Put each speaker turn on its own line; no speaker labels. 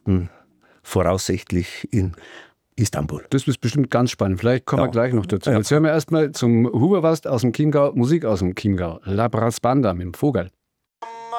Weihnachten voraussichtlich in Istanbul.
Das ist bestimmt ganz spannend. Vielleicht kommen wir gleich noch dazu. Jetzt hören wir erstmal zum Huberwast aus dem Chiemgau, Musik aus dem Chiemgau. La Brass Banda mit dem Vogel.